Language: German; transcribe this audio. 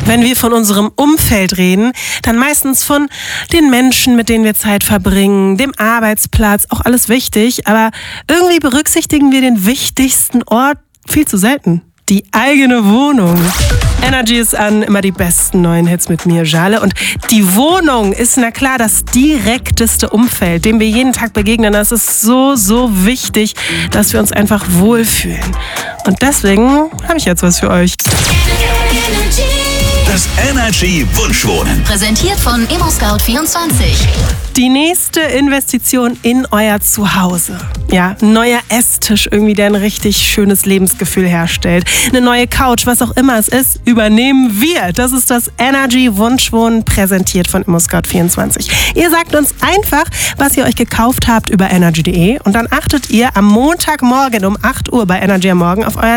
Wenn wir von unserem Umfeld reden, dann meistens von den Menschen, mit denen wir Zeit verbringen, dem Arbeitsplatz, auch alles wichtig, aber irgendwie berücksichtigen wir den wichtigsten Ort viel zu selten. Die eigene Wohnung. Energy ist an, immer die besten neuen Hits mit mir, Jale. Und die Wohnung ist, na klar, das direkteste Umfeld, dem wir jeden Tag begegnen. Das ist so, so wichtig, dass wir uns einfach wohlfühlen. Und deswegen habe ich jetzt was für euch. Das Energy Wunschwohnen. Präsentiert von ImmoScout24. Die nächste Investition in euer Zuhause. Ja, ein neuer Esstisch irgendwie, der ein richtig schönes Lebensgefühl herstellt. Eine neue Couch, was auch immer es ist, übernehmen wir. Das ist das Energy Wunschwohnen, präsentiert von ImmoScout24. Ihr sagt uns einfach, was ihr euch gekauft habt über energy.de und dann achtet ihr am Montagmorgen um 8 Uhr bei Energy am Morgen auf euer